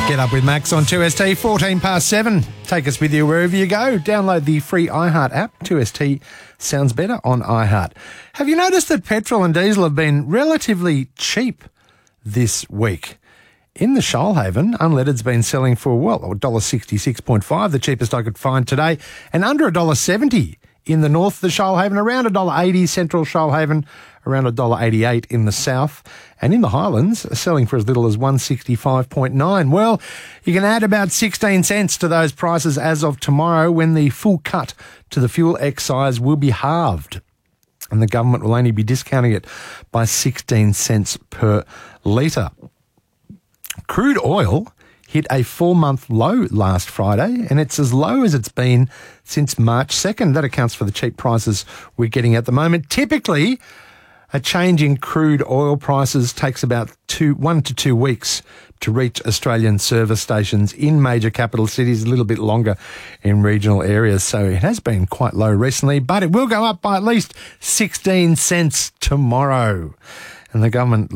Get up with Max on 2ST, 14 past 7. Take us with you wherever you go. Download the free iHeart app. 2ST sounds better on iHeart. Have you noticed that petrol and diesel have been relatively cheap this week? In the Shoalhaven, unleaded's been selling for, well, $1.66.5, the cheapest I could find today, and under $1.70 in the north, the Shoalhaven, around $1.80, central Shoalhaven, around $1.88 in the south, and in the Highlands, selling for as little as $1.65.9. Well, you can add about 16 cents to those prices as of tomorrow, when the full cut to the fuel excise will be halved, and the government will only be discounting it by 16 cents per litre. Crude oil hit a 4-month low last Friday, and it's as low as it's been since March 2nd. That accounts for the cheap prices we're getting at the moment. Typically, a change in crude oil prices takes about 1 to 2 weeks to reach Australian service stations in major capital cities, a little bit longer in regional areas. So it has been quite low recently, but it will go up by at least 16 cents tomorrow. And the government